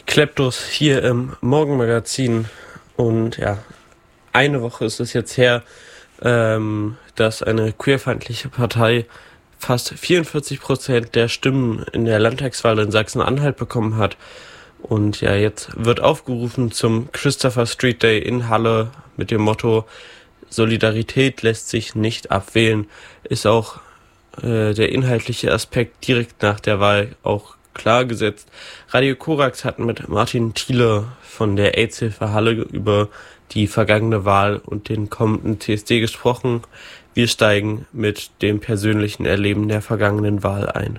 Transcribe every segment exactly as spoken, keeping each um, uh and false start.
Kleptos hier im Morgenmagazin. Und ja, eine Woche ist es jetzt her, ähm, dass eine queerfeindliche Partei fast vierundvierzig Prozent der Stimmen in der Landtagswahl in Sachsen-Anhalt bekommen hat. Und ja, jetzt wird aufgerufen zum Christopher Street Day in Halle mit dem Motto Solidarität lässt sich nicht abwählen. Ist auch äh, der inhaltliche Aspekt direkt nach der Wahl auch klar gesetzt. Radio Korax hat mit Martin Thiele von der AIDS-Hilfe Halle über die vergangene Wahl und den kommenden C S D gesprochen. Wir steigen mit dem persönlichen Erleben der vergangenen Wahl ein.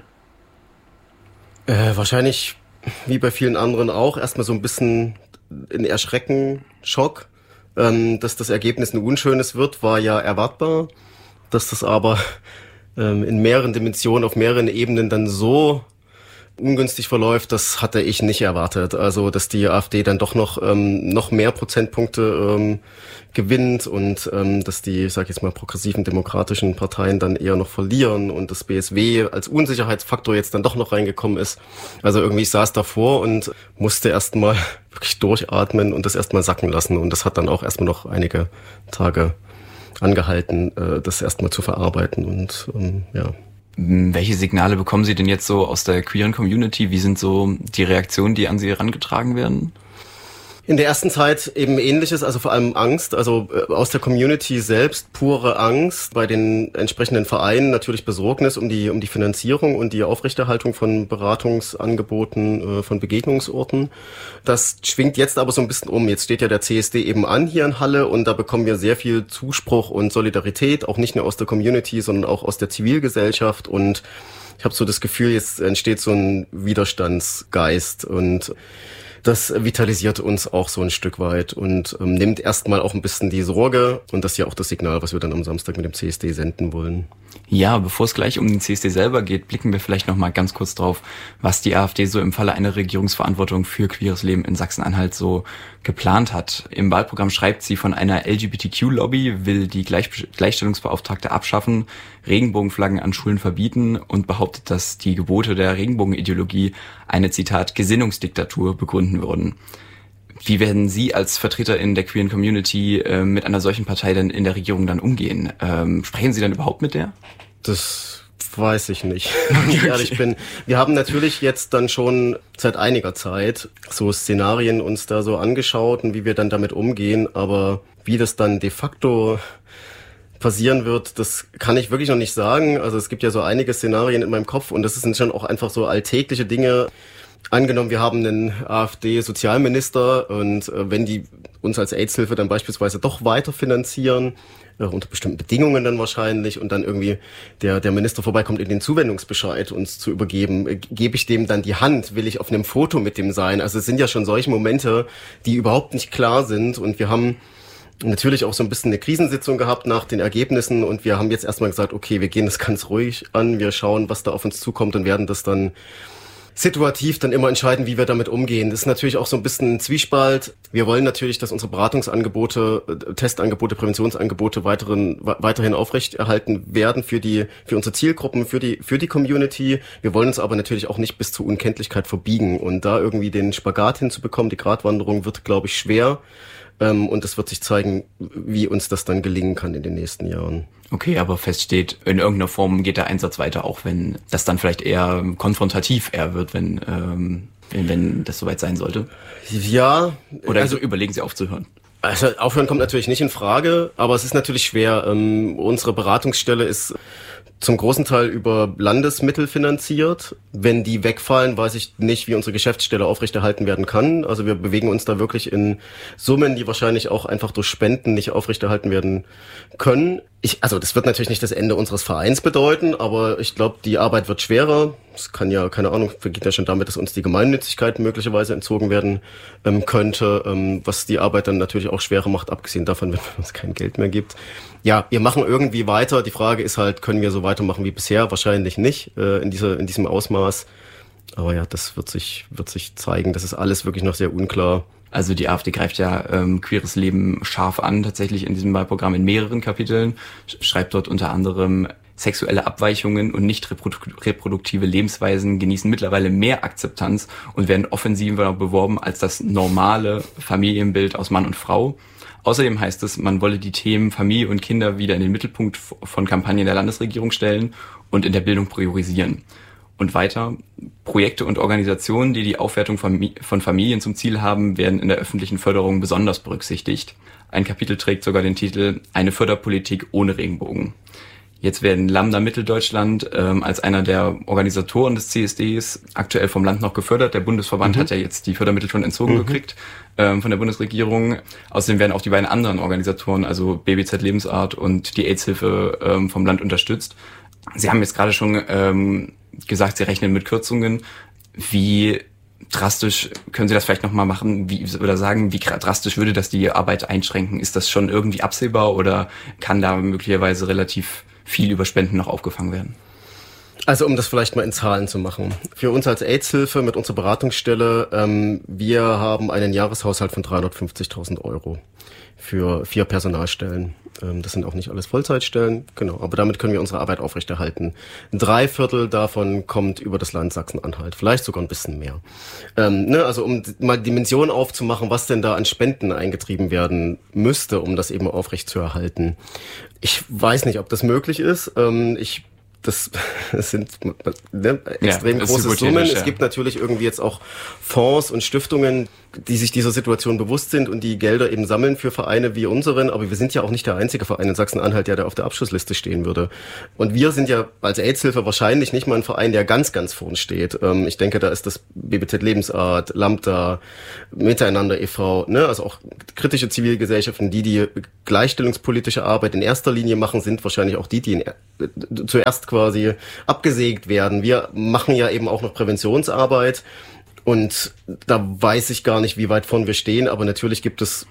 Äh, wahrscheinlich, wie bei vielen anderen auch, erstmal so ein bisschen in Erschrecken, Schock. Ähm, dass das Ergebnis ein unschönes wird, war ja erwartbar. Dass das aber ähm, in mehreren Dimensionen, auf mehreren Ebenen dann so ungünstig verläuft, das hatte ich nicht erwartet. Also, dass die AfD dann doch noch ähm, noch mehr Prozentpunkte ähm, gewinnt und ähm, dass die, ich sag jetzt mal, progressiven demokratischen Parteien dann eher noch verlieren und das B S W als Unsicherheitsfaktor jetzt dann doch noch reingekommen ist. Also irgendwie, ich saß davor und musste erstmal wirklich durchatmen und das erstmal sacken lassen. Und das hat dann auch erstmal noch einige Tage angehalten, äh, das erstmal zu verarbeiten und ähm, ja. Welche Signale bekommen Sie denn jetzt so aus der queeren Community? Wie sind so die Reaktionen, die an Sie herangetragen werden? In der ersten Zeit eben Ähnliches, also vor allem Angst, also aus der Community selbst pure Angst, bei den entsprechenden Vereinen natürlich Besorgnis um die um die Finanzierung und die Aufrechterhaltung von Beratungsangeboten, von Begegnungsorten. Das schwingt jetzt aber so ein bisschen um. Jetzt steht ja der C S D eben an hier in Halle und da bekommen wir sehr viel Zuspruch und Solidarität, auch nicht nur aus der Community, sondern auch aus der Zivilgesellschaft und ich habe so das Gefühl, jetzt entsteht so ein Widerstandsgeist und das vitalisiert uns auch so ein Stück weit und ähm, nimmt erstmal auch ein bisschen die Sorge und das ist ja auch das Signal, was wir dann am Samstag mit dem C S D senden wollen. Ja, bevor es gleich um den C S D selber geht, blicken wir vielleicht noch mal ganz kurz drauf, was die AfD so im Falle einer Regierungsverantwortung für queeres Leben in Sachsen-Anhalt so geplant hat. Im Wahlprogramm schreibt sie von einer L G B T Q-Lobby, will die Gleich- Gleichstellungsbeauftragte abschaffen, Regenbogenflaggen an Schulen verbieten und behauptet, dass die Gebote der Regenbogenideologie eine, Zitat, Gesinnungsdiktatur begründen würden. Wie werden Sie als VertreterInnen der queeren Community äh, mit einer solchen Partei denn in der Regierung dann umgehen? Ähm, sprechen Sie dann überhaupt mit der? Das weiß ich nicht, wenn ich ehrlich bin. Wir haben natürlich jetzt dann schon seit einiger Zeit so Szenarien uns da so angeschaut und wie wir dann damit umgehen, aber wie das dann de facto passieren wird, das kann ich wirklich noch nicht sagen. Also es gibt ja so einige Szenarien in meinem Kopf und das sind schon auch einfach so alltägliche Dinge. Angenommen, wir haben einen AfD-Sozialminister und äh, wenn die uns als AIDS-Hilfe dann beispielsweise doch weiter finanzieren, äh, unter bestimmten Bedingungen dann wahrscheinlich, und dann irgendwie der der Minister vorbeikommt, in den Zuwendungsbescheid uns zu übergeben, äh, gebe ich dem dann die Hand, will ich auf einem Foto mit dem sein? Also es sind ja schon solche Momente, die überhaupt nicht klar sind und wir haben natürlich auch so ein bisschen eine Krisensitzung gehabt nach den Ergebnissen und wir haben jetzt erstmal gesagt, okay, wir gehen das ganz ruhig an, wir schauen, was da auf uns zukommt und werden das dann situativ dann immer entscheiden, wie wir damit umgehen. Das ist natürlich auch so ein bisschen ein Zwiespalt. Wir wollen natürlich, dass unsere Beratungsangebote, Testangebote, Präventionsangebote weiteren, weiterhin aufrechterhalten werden für die, für unsere Zielgruppen, für die, für die Community. Wir wollen uns aber natürlich auch nicht bis zur Unkenntlichkeit verbiegen und da irgendwie den Spagat hinzubekommen. Die Gratwanderung wird, glaube ich, schwer. Und es wird sich zeigen, wie uns das dann gelingen kann in den nächsten Jahren. Okay, aber fest steht, in irgendeiner Form geht der Einsatz weiter, auch wenn das dann vielleicht eher konfrontativ eher wird, wenn, ähm, wenn, wenn das soweit sein sollte. Ja. Oder also überlegen Sie aufzuhören? Also aufhören kommt natürlich nicht in Frage, aber es ist natürlich schwer. Ähm, unsere Beratungsstelle ist zum großen Teil über Landesmittel finanziert. Wenn die wegfallen, weiß ich nicht, wie unsere Geschäftsstelle aufrechterhalten werden kann. Also wir bewegen uns da wirklich in Summen, die wahrscheinlich auch einfach durch Spenden nicht aufrechterhalten werden können. Ich, also das wird natürlich nicht das Ende unseres Vereins bedeuten, aber ich glaube, die Arbeit wird schwerer. Es kann ja, keine Ahnung, beginnt ja schon damit, dass uns die Gemeinnützigkeit möglicherweise entzogen werden ähm, könnte, ähm, was die Arbeit dann natürlich auch schwerer macht, abgesehen davon, wenn es kein Geld mehr gibt. Ja, wir machen irgendwie weiter. Die Frage ist halt, können wir so weitermachen wie bisher? Wahrscheinlich nicht äh, in dieser, in diesem Ausmaß. Aber ja, das wird sich, wird sich zeigen. Das ist alles wirklich noch sehr unklar. Also die AfD greift ja ähm, queeres Leben scharf an, tatsächlich in diesem Wahlprogramm in mehreren Kapiteln. Schreibt dort unter anderem: Sexuelle Abweichungen und nicht reprodu- reproduktive Lebensweisen genießen mittlerweile mehr Akzeptanz und werden offensiver beworben als das normale Familienbild aus Mann und Frau. Außerdem heißt es, man wolle die Themen Familie und Kinder wieder in den Mittelpunkt von Kampagnen der Landesregierung stellen und in der Bildung priorisieren. Und weiter, Projekte und Organisationen, die die Aufwertung von Familien zum Ziel haben, werden in der öffentlichen Förderung besonders berücksichtigt. Ein Kapitel trägt sogar den Titel Eine Förderpolitik ohne Regenbogen. Jetzt werden Lambda Mitteldeutschland ähm, als einer der Organisatoren des C S Ds aktuell vom Land noch gefördert. Der Bundesverband mhm. hat ja jetzt die Fördermittel schon entzogen mhm. gekriegt ähm, von der Bundesregierung. Außerdem werden auch die beiden anderen Organisatoren, also B B Z Lebensart und die AIDS-Hilfe ähm, vom Land unterstützt. Sie haben jetzt gerade schon ähm, gesagt, Sie rechnen mit Kürzungen. Wie drastisch können Sie das vielleicht nochmal machen? Wie, oder sagen, wie drastisch würde das die Arbeit einschränken? Ist das schon irgendwie absehbar oder kann da möglicherweise relativ viel über Spenden noch aufgefangen werden? Also um das vielleicht mal in Zahlen zu machen. Für uns als AIDS-Hilfe mit unserer Beratungsstelle, ähm, wir haben einen Jahreshaushalt von dreihundertfünfzigtausend Euro für vier Personalstellen. Ähm, das sind auch nicht alles Vollzeitstellen, genau. Aber damit können wir unsere Arbeit aufrechterhalten. Drei Viertel davon kommt über das Land Sachsen-Anhalt, vielleicht sogar ein bisschen mehr. Ähm, ne, also um mal Dimensionen aufzumachen, was denn da an Spenden eingetrieben werden müsste, um das eben aufrechtzuerhalten. Ich weiß nicht, ob das möglich ist. Ähm, ich Das, das sind ne, extrem ja, große Summen. Ja. Es gibt natürlich irgendwie jetzt auch Fonds und Stiftungen, die sich dieser Situation bewusst sind und die Gelder eben sammeln für Vereine wie unseren. Aber wir sind ja auch nicht der einzige Verein in Sachsen-Anhalt, der da auf der Abschlussliste stehen würde. Und wir sind ja als AIDS-Hilfe wahrscheinlich nicht mal ein Verein, der ganz, ganz vorn steht. Ähm, ich denke, da ist das B B Z Lebensart, Lambda, Miteinander e V, ne, also auch kritische Zivilgesellschaften, die die gleichstellungspolitische Arbeit in erster Linie machen, sind wahrscheinlich auch die, die in, äh, zuerst quasi abgesägt werden. Wir machen ja eben auch noch Präventionsarbeit und da weiß ich gar nicht, wie weit vorn wir stehen, aber natürlich gibt es,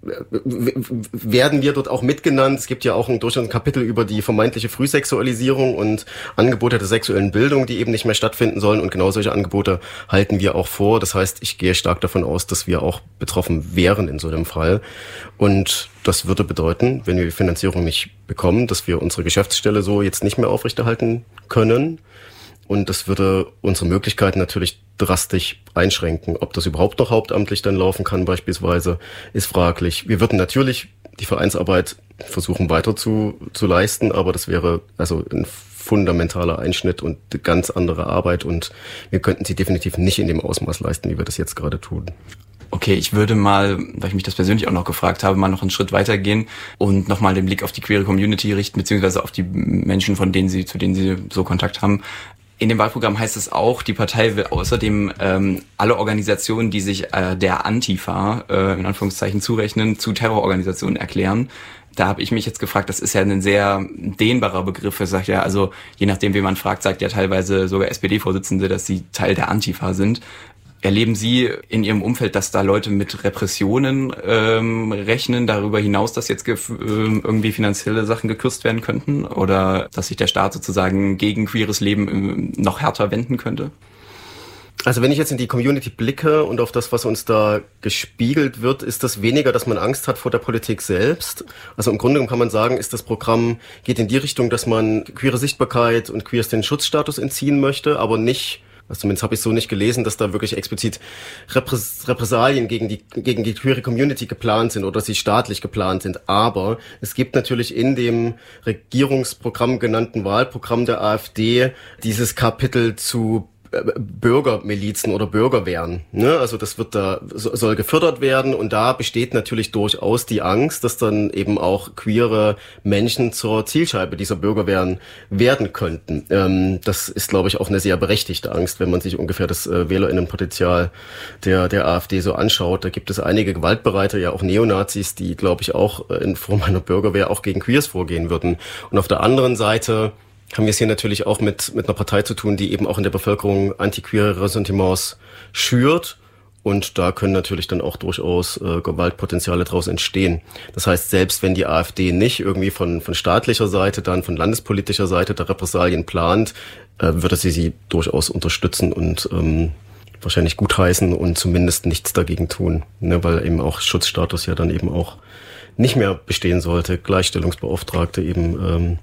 werden wir dort auch mitgenannt. Es gibt ja auch ein durchaus ein Kapitel über die vermeintliche Frühsexualisierung und Angebote der sexuellen Bildung, die eben nicht mehr stattfinden sollen, und genau solche Angebote halten wir auch vor. Das heißt, ich gehe stark davon aus, dass wir auch betroffen wären in so einem Fall, und das würde bedeuten, wenn wir die Finanzierung nicht bekommen, dass wir unsere Geschäftsstelle so jetzt nicht mehr aufrechterhalten können. Und das würde unsere Möglichkeiten natürlich drastisch einschränken. Ob das überhaupt noch hauptamtlich dann laufen kann beispielsweise, ist fraglich. Wir würden natürlich die Vereinsarbeit versuchen weiter zu, zu leisten, aber das wäre also ein fundamentaler Einschnitt und eine ganz andere Arbeit, und wir könnten sie definitiv nicht in dem Ausmaß leisten, wie wir das jetzt gerade tun. Okay, ich würde mal, weil ich mich das persönlich auch noch gefragt habe, mal noch einen Schritt weitergehen und nochmal den Blick auf die queere Community richten, beziehungsweise auf die Menschen, von denen Sie, zu denen Sie so Kontakt haben. In dem Wahlprogramm heißt es auch, die Partei will außerdem ähm, alle Organisationen, die sich äh, der Antifa äh, in Anführungszeichen zurechnen, zu Terrororganisationen erklären. Da habe ich mich jetzt gefragt, das ist ja ein sehr dehnbarer Begriff. Er sagt ja, also je nachdem, wen man fragt, sagt ja teilweise sogar S P D-Vorsitzende, dass sie Teil der Antifa sind. Erleben Sie in Ihrem Umfeld, dass da Leute mit Repressionen ähm, rechnen, darüber hinaus, dass jetzt ge- irgendwie finanzielle Sachen gekürzt werden könnten, oder dass sich der Staat sozusagen gegen queeres Leben ähm, noch härter wenden könnte? Also wenn ich jetzt in die Community blicke und auf das, was uns da gespiegelt wird, ist das weniger, dass man Angst hat vor der Politik selbst. Also im Grunde kann man sagen, ist das Programm, geht in die Richtung, dass man queere Sichtbarkeit und queers den Schutzstatus entziehen möchte, aber nicht, also zumindest habe ich so nicht gelesen, dass da wirklich explizit Repräs- Repressalien gegen die gegen die queere Community geplant sind oder sie staatlich geplant sind. Aber es gibt natürlich in dem Regierungsprogramm genannten Wahlprogramm der AfD dieses Kapitel zu Bürgermilizen oder Bürgerwehren. Ne? Also das wird da soll gefördert werden, und da besteht natürlich durchaus die Angst, dass dann eben auch queere Menschen zur Zielscheibe dieser Bürgerwehren werden könnten. Ähm, das ist, glaube ich, auch eine sehr berechtigte Angst, wenn man sich ungefähr das äh, WählerInnenpotenzial der der AfD so anschaut. Da gibt es einige Gewaltbereite, ja auch Neonazis, die, glaube ich, auch in Form einer Bürgerwehr auch gegen Queers vorgehen würden. Und auf der anderen Seite haben wir es hier natürlich auch mit mit einer Partei zu tun, die eben auch in der Bevölkerung antiqueere Ressentiments schürt, und da können natürlich dann auch durchaus äh, Gewaltpotenziale daraus entstehen. Das heißt, selbst wenn die AfD nicht irgendwie von von staatlicher Seite, dann von landespolitischer Seite der Repressalien plant, äh, würde sie sie durchaus unterstützen und ähm, wahrscheinlich gutheißen und zumindest nichts dagegen tun, ne, weil eben auch Schutzstatus ja dann eben auch nicht mehr bestehen sollte. Gleichstellungsbeauftragte eben ähm,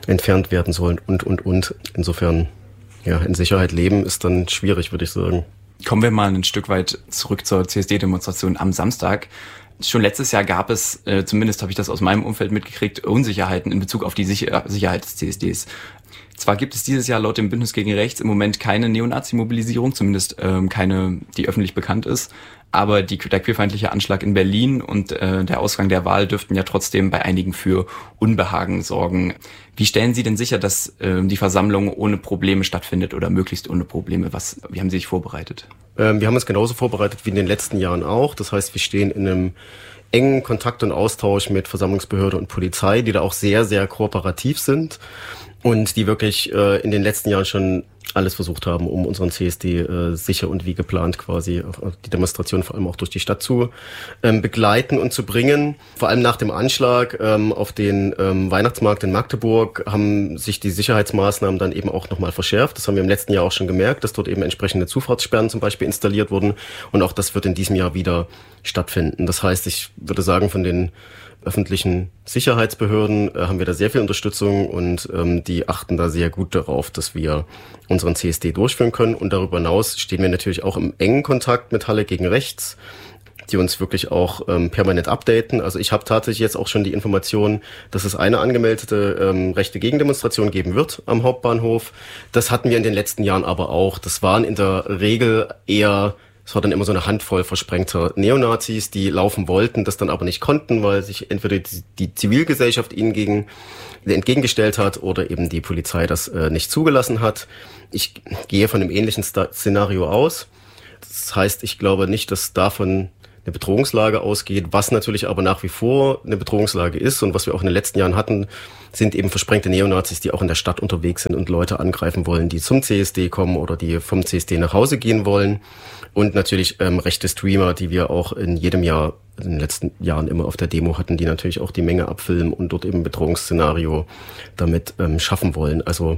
entfernt werden sollen und, und, und. Insofern, ja, in Sicherheit leben ist dann schwierig, würde ich sagen. Kommen wir mal ein Stück weit zurück zur C S D-Demonstration am Samstag. Schon letztes Jahr gab es, äh, zumindest habe ich das aus meinem Umfeld mitgekriegt, Unsicherheiten in Bezug auf die Sicher- Sicherheit des C S Ds. Zwar gibt es dieses Jahr laut dem Bündnis gegen Rechts im Moment keine Neonazi-Mobilisierung, zumindest ähm, keine, die öffentlich bekannt ist, aber die, der queerfeindliche Anschlag in Berlin und äh, der Ausgang der Wahl dürften ja trotzdem bei einigen für Unbehagen sorgen. Wie stellen Sie denn sicher, dass äh, die Versammlung ohne Probleme stattfindet oder möglichst ohne Probleme? Was, wie haben Sie sich vorbereitet? Ähm, wir haben uns genauso vorbereitet wie in den letzten Jahren auch. Das heißt, wir stehen in einem engen Kontakt und Austausch mit Versammlungsbehörde und Polizei, die da auch sehr, sehr kooperativ sind und die wirklich äh, in den letzten Jahren schon alles versucht haben, um unseren C S D äh, sicher und wie geplant quasi die Demonstration vor allem auch durch die Stadt zu ähm, begleiten und zu bringen. Vor allem nach dem Anschlag ähm, auf den ähm, Weihnachtsmarkt in Magdeburg haben sich die Sicherheitsmaßnahmen dann eben auch nochmal verschärft. Das haben wir im letzten Jahr auch schon gemerkt, dass dort eben entsprechende Zufahrtssperren zum Beispiel installiert wurden und auch das wird in diesem Jahr wieder stattfinden. Das heißt, ich würde sagen, von den öffentlichen Sicherheitsbehörden äh, haben wir da sehr viel Unterstützung und ähm, die achten da sehr gut darauf, dass wir unseren C S D durchführen können. Und darüber hinaus stehen wir natürlich auch im engen Kontakt mit Halle gegen Rechts, die uns wirklich auch ähm, permanent updaten. Also ich habe tatsächlich jetzt auch schon die Information, dass es eine angemeldete ähm, rechte Gegendemonstration geben wird am Hauptbahnhof. Das hatten wir in den letzten Jahren aber auch. Das waren in der Regel eher... Es war dann immer so eine Handvoll versprengter Neonazis, die laufen wollten, das dann aber nicht konnten, weil sich entweder die, die Zivilgesellschaft ihnen gegen, entgegengestellt hat oder eben die Polizei das äh, nicht zugelassen hat. Ich gehe von einem ähnlichen Szenario aus. Das heißt, ich glaube nicht, dass davon eine Bedrohungslage ausgeht. Was natürlich aber nach wie vor eine Bedrohungslage ist und was wir auch in den letzten Jahren hatten, sind eben versprengte Neonazis, die auch in der Stadt unterwegs sind und Leute angreifen wollen, die zum C S D kommen oder die vom C S D nach Hause gehen wollen. Und natürlich ähm, rechte Streamer, die wir auch in jedem Jahr, in den letzten Jahren immer auf der Demo hatten, die natürlich auch die Menge abfilmen und dort eben ein Bedrohungsszenario damit ähm, schaffen wollen. Also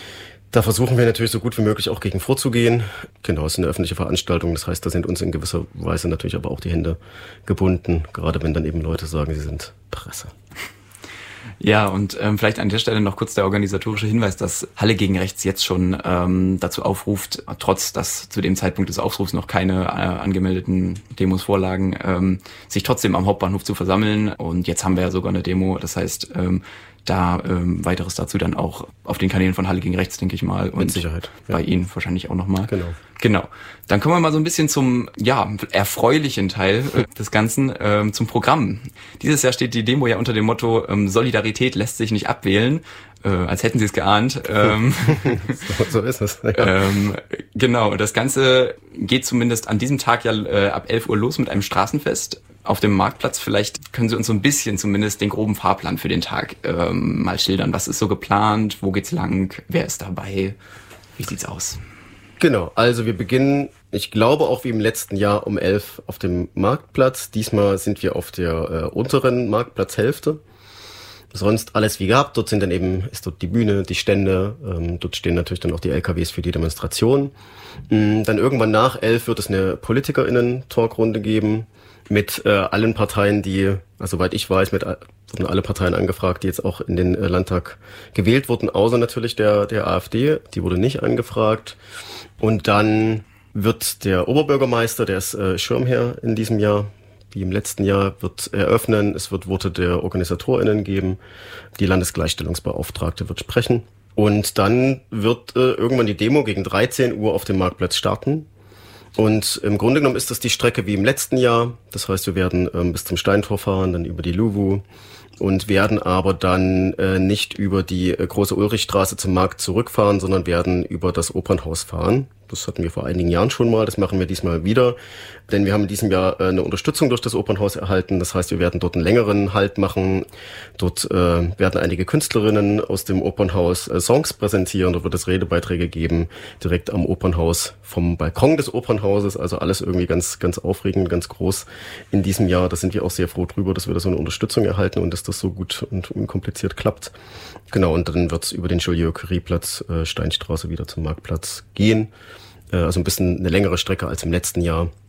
da versuchen wir natürlich so gut wie möglich auch gegen vorzugehen. Genau, es ist eine öffentliche Veranstaltung, das heißt, da sind uns in gewisser Weise natürlich aber auch die Hände gebunden, gerade wenn dann eben Leute sagen, sie sind Presse. Ja, und ähm, vielleicht an der Stelle noch kurz der organisatorische Hinweis, dass Halle gegen Rechts jetzt schon ähm, dazu aufruft, trotz dass zu dem Zeitpunkt des Aufrufs noch keine äh, angemeldeten Demos vorlagen, ähm, sich trotzdem am Hauptbahnhof zu versammeln. Und jetzt haben wir ja sogar eine Demo, das heißt, ähm, da ähm, weiteres dazu dann auch auf den Kanälen von Halle gegen Rechts, denke ich mal. Und mit Sicherheit. Ja. Bei Ihnen wahrscheinlich auch nochmal. Genau. Genau. Dann kommen wir mal so ein bisschen zum, ja, erfreulichen Teil des Ganzen, ähm, zum Programm. Dieses Jahr steht die Demo ja unter dem Motto, ähm, Solidarität lässt sich nicht abwählen, äh, als hätten Sie es geahnt. Ähm, so, so ist es. Ja. ähm, genau. Und das Ganze geht zumindest an diesem Tag ja äh, ab elf Uhr los mit einem Straßenfest auf dem Marktplatz. Vielleicht können Sie uns so ein bisschen zumindest den groben Fahrplan für den Tag ähm, mal schildern. Was ist so geplant? Wo geht's lang? Wer ist dabei? Wie sieht's aus? Genau, also wir beginnen, ich glaube auch wie im letzten Jahr um elf auf dem Marktplatz. Diesmal sind wir auf der äh, unteren Marktplatzhälfte. Sonst alles wie gehabt. Dort sind dann eben, ist dort die Bühne, die Stände. Ähm, dort stehen natürlich dann auch die L K Ws für die Demonstration. Ähm, dann irgendwann nach elf wird es eine PolitikerInnen-Talkrunde geben mit äh, allen Parteien, die, also soweit ich weiß, mit wurden alle Parteien angefragt, die jetzt auch in den äh, Landtag gewählt wurden, außer natürlich der der AfD. Die wurde nicht angefragt. Und dann wird der Oberbürgermeister, der ist äh, Schirmherr in diesem Jahr, wie im letzten Jahr, wird eröffnen. Es wird Worte der OrganisatorInnen geben. Die Landesgleichstellungsbeauftragte wird sprechen. Und dann wird äh, irgendwann die Demo gegen dreizehn Uhr auf dem Marktplatz starten. Und im Grunde genommen ist das die Strecke wie im letzten Jahr. Das heißt, wir werden ähm, bis zum Steintor fahren, dann über die Luwu und werden aber dann äh, nicht über die äh, große Ulrichstraße zum Markt zurückfahren, sondern werden über das Opernhaus fahren. Das hatten wir vor einigen Jahren schon mal, das machen wir diesmal wieder, denn wir haben in diesem Jahr äh, eine Unterstützung durch das Opernhaus erhalten. Das heißt, wir werden dort einen längeren Halt machen. Dort äh, werden einige Künstlerinnen aus dem Opernhaus äh, Songs präsentieren. Dort wird es Redebeiträge geben, direkt am Opernhaus, vom Balkon des Opernhauses. Also alles irgendwie ganz, ganz aufregend, ganz groß in diesem Jahr. Da sind wir auch sehr froh drüber, dass wir da so eine Unterstützung erhalten und dass das so gut und unkompliziert klappt. Genau, und dann wird es über den Joliot-Curie-Platz, äh, Steinstraße wieder zum Marktplatz gehen. Äh, also ein bisschen eine längere Strecke als im letzten Jahr.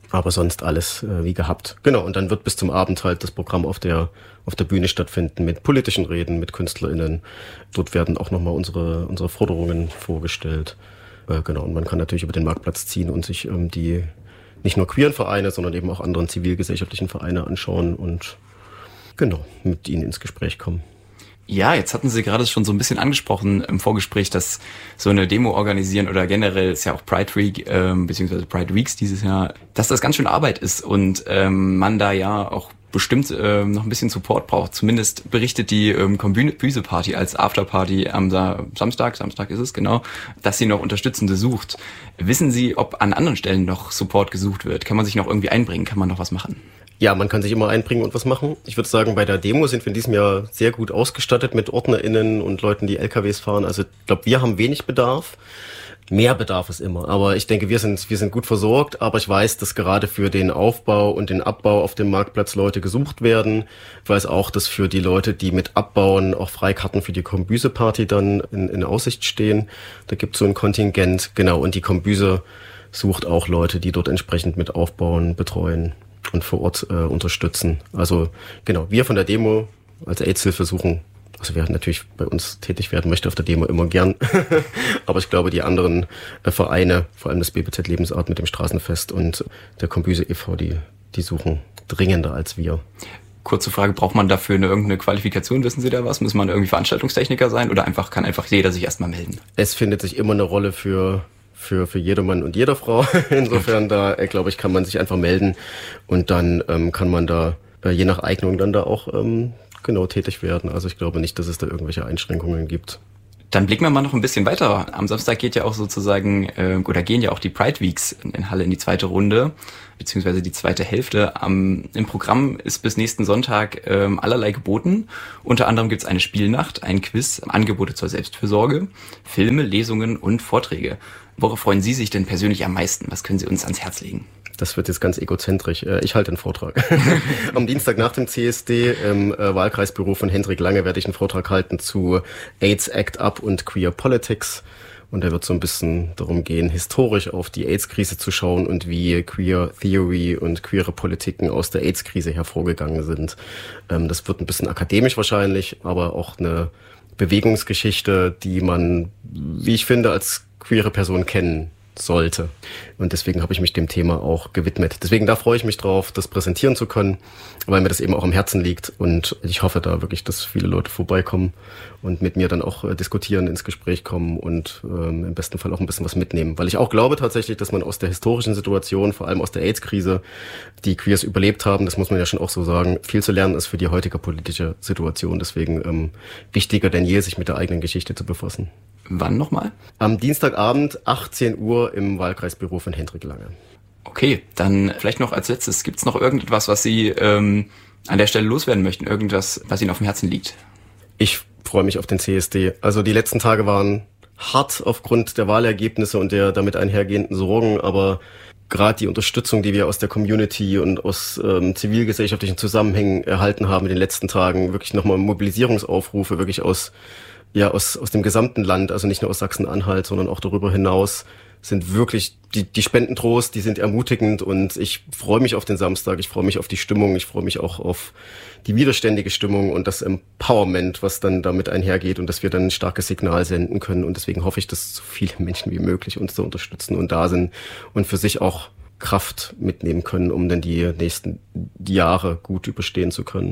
Aber sonst alles äh, wie gehabt. Genau, und dann wird bis zum Abend halt das Programm auf der auf der Bühne stattfinden mit politischen Reden, mit KünstlerInnen. Dort werden auch nochmal unsere unsere Forderungen vorgestellt. Äh, genau, und man kann natürlich über den Marktplatz ziehen und sich ähm, die nicht nur queeren Vereine, sondern eben auch anderen zivilgesellschaftlichen Vereine anschauen und genau, mit ihnen ins Gespräch kommen. Ja, jetzt hatten Sie gerade schon so ein bisschen angesprochen im Vorgespräch, dass so eine Demo organisieren oder generell ist ja auch Pride Week, ähm, beziehungsweise Pride Weeks dieses Jahr, dass das ganz schön Arbeit ist und ähm, man da ja auch bestimmt ähm, noch ein bisschen Support braucht. Zumindest berichtet die ähm, Kombüse-Party als Afterparty am Sa- Samstag, Samstag ist es, genau, dass sie noch Unterstützende sucht. Wissen Sie, ob an anderen Stellen noch Support gesucht wird? Kann man sich noch irgendwie einbringen? Kann man noch was machen? Ja, man kann sich immer einbringen und was machen. Ich würde sagen, bei der Demo sind wir in diesem Jahr sehr gut ausgestattet mit OrdnerInnen und Leuten, die L K Ws fahren. Also ich glaube, wir haben wenig Bedarf. Mehr Bedarf ist immer. Aber ich denke, wir sind wir sind gut versorgt. Aber ich weiß, dass gerade für den Aufbau und den Abbau auf dem Marktplatz Leute gesucht werden. Ich weiß auch, dass für die Leute, die mit abbauen, auch Freikarten für die Kombüse-Party dann in, in Aussicht stehen. Da gibt es so ein Kontingent. Genau, und die Kombüse sucht auch Leute, die dort entsprechend mit aufbauen, betreuen und vor Ort äh, unterstützen. Also genau, wir von der Demo als AIDS-Hilfe suchen, also wer natürlich bei uns tätig werden möchte auf der Demo immer gern, aber ich glaube die anderen äh, Vereine, vor allem das B B Z Lebensart mit dem Straßenfest und der Kombüse e V, die, die suchen dringender als wir. Kurze Frage, braucht man dafür eine irgendeine Qualifikation, wissen Sie da was? Muss man irgendwie Veranstaltungstechniker sein oder einfach kann einfach jeder sich erstmal melden? Es findet sich immer eine Rolle für für für jeder Mann und jeder Frau. Insofern da, äh, glaube ich, kann man sich einfach melden und dann ähm, kann man da äh, je nach Eignung dann da auch ähm, genau tätig werden. Also ich glaube nicht, dass es da irgendwelche Einschränkungen gibt. Dann blicken wir mal noch ein bisschen weiter. Am Samstag geht ja auch sozusagen, äh, oder gehen ja auch die Pride Weeks in Halle in die zweite Runde, beziehungsweise die zweite Hälfte. Am, im Programm ist bis nächsten Sonntag ähm, allerlei geboten. Unter anderem gibt's eine Spielnacht, ein Quiz, Angebote zur Selbstfürsorge, Filme, Lesungen und Vorträge. Worauf freuen Sie sich denn persönlich am meisten? Was können Sie uns ans Herz legen? Das wird jetzt ganz egozentrisch. Ich halte einen Vortrag. Am Dienstag nach dem C S D im Wahlkreisbüro von Hendrik Lange werde ich einen Vortrag halten zu AIDS Act Up und Queer Politics. Und der wird so ein bisschen darum gehen, historisch auf die AIDS-Krise zu schauen und wie Queer Theory und queere Politiken aus der AIDS-Krise hervorgegangen sind. Das wird ein bisschen akademisch wahrscheinlich, aber auch eine Bewegungsgeschichte, die man, wie ich finde, als queere Person kennen sollte. Und deswegen habe ich mich dem Thema auch gewidmet. Deswegen da freue ich mich drauf, das präsentieren zu können, weil mir das eben auch am Herzen liegt. Und ich hoffe da wirklich, dass viele Leute vorbeikommen und mit mir dann auch äh, diskutieren, ins Gespräch kommen und ähm, im besten Fall auch ein bisschen was mitnehmen. Weil ich auch glaube tatsächlich, dass man aus der historischen Situation, vor allem aus der AIDS-Krise, die Queers überlebt haben, das muss man ja schon auch so sagen, viel zu lernen ist für die heutige politische Situation. Deswegen ähm, wichtiger denn je, sich mit der eigenen Geschichte zu befassen. Wann nochmal? Am Dienstagabend, achtzehn Uhr im Wahlkreisbüro von Hendrik Lange. Okay, dann vielleicht noch als letztes, gibt's noch irgendetwas, was Sie ähm, an der Stelle loswerden möchten? Irgendwas, was Ihnen auf dem Herzen liegt? Ich freue mich auf den C S D. Also die letzten Tage waren hart aufgrund der Wahlergebnisse und der damit einhergehenden Sorgen, aber gerade die Unterstützung, die wir aus der Community und aus ähm, zivilgesellschaftlichen Zusammenhängen erhalten haben in den letzten Tagen, wirklich nochmal Mobilisierungsaufrufe, wirklich aus ja aus aus dem gesamten Land, also nicht nur aus Sachsen-Anhalt, sondern auch darüber hinaus, sind wirklich die die Spendentrost, die sind ermutigend und ich freue mich auf den Samstag, ich freue mich auf die Stimmung, ich freue mich auch auf die widerständige Stimmung und das Empowerment, was dann damit einhergeht und dass wir dann ein starkes Signal senden können und deswegen hoffe ich, dass so viele Menschen wie möglich uns da unterstützen und da sind und für sich auch Kraft mitnehmen können, um dann die nächsten Jahre gut überstehen zu können.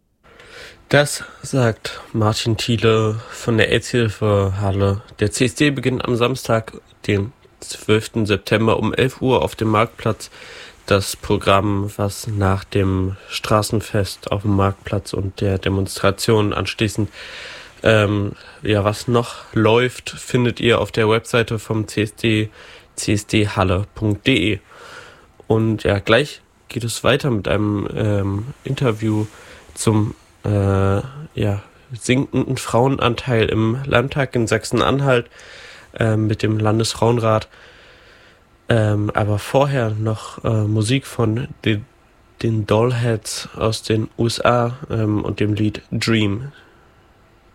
Das sagt Martin Thiele von der AIDS-Hilfe Halle. Der C S D beginnt am Samstag, den zwölften September um elf Uhr auf dem Marktplatz. Das Programm, was nach dem Straßenfest auf dem Marktplatz und der Demonstration anschließend, ähm, ja, was noch läuft, findet ihr auf der Webseite vom C S D, c s d halle punkt d e. Und ja, gleich geht es weiter mit einem ähm, Interview zum Äh, ja, sinkenden Frauenanteil im Landtag in Sachsen-Anhalt äh, mit dem Landesfrauenrat. Ähm, aber vorher noch äh, Musik von den, den Dollheads aus den U S A ähm, und dem Lied Dream.